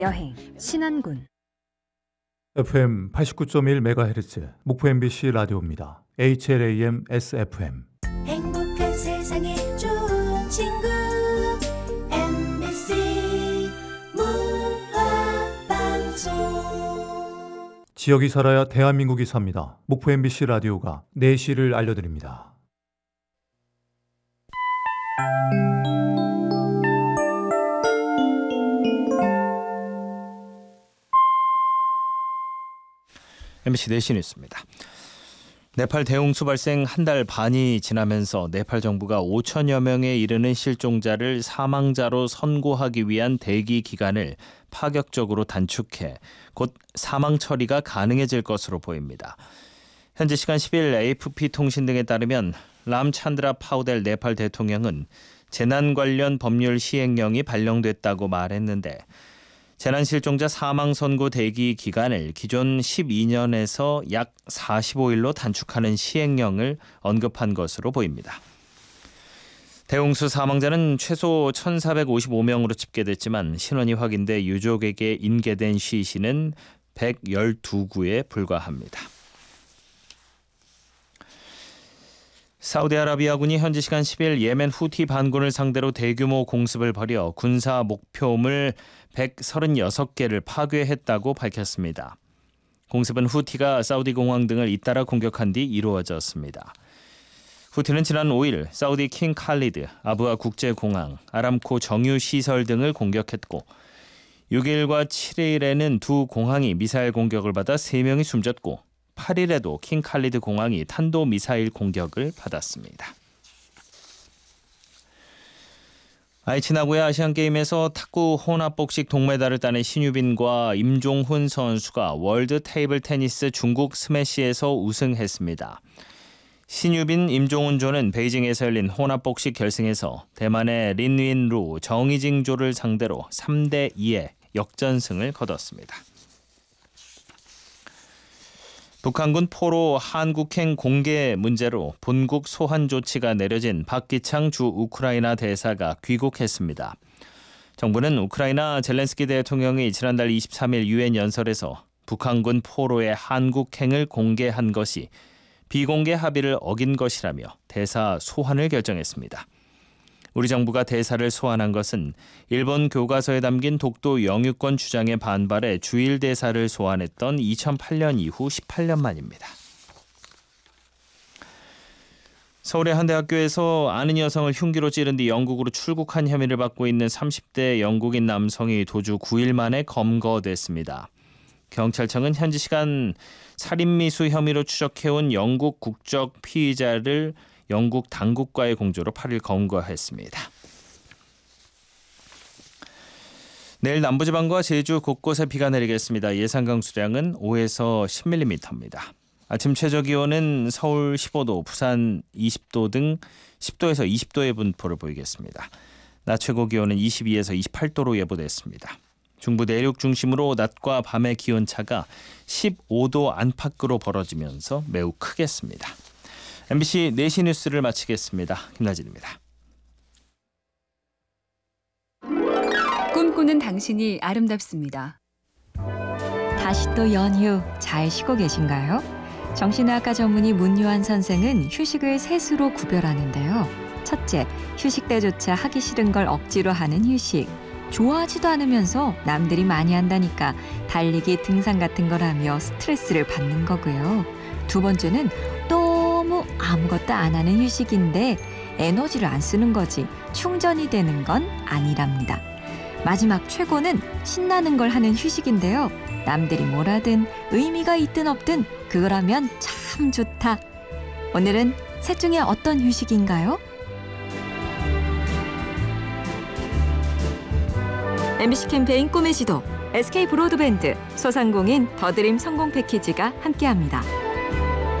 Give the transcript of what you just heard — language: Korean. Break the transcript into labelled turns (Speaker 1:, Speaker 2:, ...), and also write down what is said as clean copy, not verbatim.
Speaker 1: 여행 신안군
Speaker 2: FM 89.1MHz 목포 MBC 라디오입니다. HLAM SFM.
Speaker 3: 행복한 세상에 좋은 친구 MBC 문화방송.
Speaker 2: 지역이 살아야 대한민국이 삽니다. 목포 MBC 라디오가 내시를 알려드립니다.
Speaker 4: MBC 내시 뉴스입니다. 네팔 대홍수 발생 한 달 반이 지나면서 네팔 정부가 5천여 명에 이르는 실종자를 사망자로 선고하기 위한 대기 기간을 파격적으로 단축해 곧 사망 처리가 가능해질 것으로 보입니다. 현지 시간 10일 AFP 통신 등에 따르면 람찬드라 파우델 네팔 대통령은 재난 관련 법률 시행령이 발령됐다고 말했는데 재난 실종자 사망 선고 대기 기간을 기존 12년에서 약 45일로 단축하는 시행령을 언급한 것으로 보입니다. 대홍수 사망자는 최소 1,455명으로 집계됐지만 신원이 확인돼 유족에게 인계된 시신은 112구에 불과합니다. 사우디아라비아군이 현지 시간 10일 예멘 후티 반군을 상대로 대규모 공습을 벌여 군사 목표물 136개를 파괴했다고 밝혔습니다. 공습은 후티가 사우디 공항 등을 잇따라 공격한 뒤 이루어졌습니다. 후티는 지난 5일 사우디 킹 칼리드, 아부아 국제공항, 아람코 정유시설 등을 공격했고 6일과 7일에는 두 공항이 미사일 공격을 받아 3명이 숨졌고 8일에도 킹 칼리드 공항이 탄도미사일 공격을 받았습니다. 아이치 나고야 아시안게임에서 탁구 혼합복식 동메달을 따낸 신유빈과 임종훈 선수가 월드 테이블 테니스 중국 스매시에서 우승했습니다. 신유빈, 임종훈조는 베이징에서 열린 혼합복식 결승에서 대만의 린윈루, 정이징조를 상대로 3대2의 역전승을 거뒀습니다. 북한군 포로 한국행 공개 문제로 본국 소환 조치가 내려진 박기창 주 우크라이나 대사가 귀국했습니다. 정부는 우크라이나 젤렌스키 대통령이 지난달 23일 유엔 연설에서 북한군 포로의 한국행을 공개한 것이 비공개 합의를 어긴 것이라며 대사 소환을 결정했습니다. 우리 정부가 대사를 소환한 것은 일본 교과서에 담긴 독도 영유권 주장에 반발해 주일 대사를 소환했던 2008년 이후 18년 만입니다. 서울의 한 대학교에서 아는 여성을 흉기로 찌른 뒤 영국으로 출국한 혐의를 받고 있는 30대 영국인 남성이 도주 9일 만에 검거됐습니다. 경찰청은 현지 시간 살인미수 혐의로 추적해온 영국 국적 피의자를 영국 당국과의 공조로 8일 검거했습니다. 내일 남부지방과 제주 곳곳에 비가 내리겠습니다. 예상 강수량은 5에서 10mm입니다. 아침 최저기온은 서울 15도, 부산 20도 등 10도에서 20도의 분포를 보이겠습니다. 낮 최고기온은 22에서 28도로 예보됐습니다. 중부 내륙 중심으로 낮과 밤의 기온차가 15도 안팎으로 벌어지면서 매우 크겠습니다. MBC 내시 뉴스를 마치겠습니다. 김나진입니다.
Speaker 1: 꿈꾸는 당신이 아름답습니다.
Speaker 5: 다시 또 연휴 잘 쉬고 계신가요? 정신의학과 전문의 문요한 선생은 휴식을 셋으로 구별하는데요. 첫째, 휴식 때조차 하기 싫은 걸 억지로 하는 휴식. 좋아하지도 않으면서 남들이 많이 한다니까 달리기, 등산 같은 걸 하며 스트레스를 받는 거고요. 두 번째는 너무 아무것도 안 하는 휴식인데 에너지를 안 쓰는 거지 충전이 되는 건 아니랍니다. 마지막 최고는 신나는 걸 하는 휴식인데요. 남들이 뭐라든 의미가 있든 없든 그걸 하면 참 좋다. 오늘은 셋 중에 어떤 휴식인가요? MBC 캠페인 꿈의 지도, SK 브로드밴드, 소상공인 더드림 성공 패키지가 함께합니다.